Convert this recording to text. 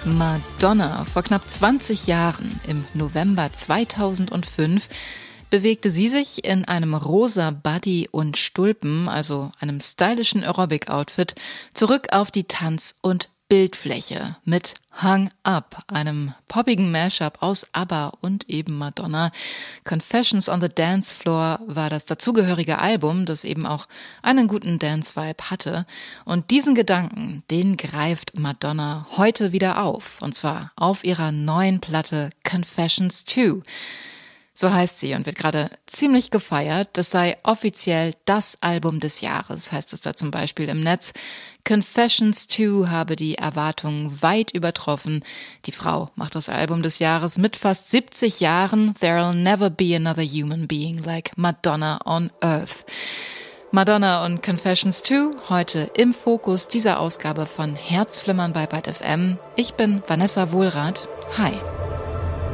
Madonna. Vor knapp 20 Jahren, im November 2005, bewegte sie sich in einem rosa Body und Stulpen, also einem stylischen Aerobic-Outfit, zurück auf die Tanz- und Bildfläche mit Hung Up, einem poppigen Mashup aus ABBA und eben Madonna. Confessions on the Dance Floor war das dazugehörige Album, das eben auch einen guten Dance-Vibe hatte. Und diesen Gedanken, den greift Madonna heute wieder auf. Und zwar auf ihrer neuen Platte Confessions 2. So heißt sie und wird gerade ziemlich gefeiert. Das sei offiziell das Album des Jahres, heißt es da zum Beispiel im Netz. Confessions 2 habe die Erwartungen weit übertroffen. Die Frau macht das Album des Jahres mit fast 70 Jahren. There'll never be another human being like Madonna on Earth. Madonna und Confessions 2, heute im Fokus dieser Ausgabe von Herzflimmern bei Byte FM. Ich bin Vanessa Wohlrath. Hi.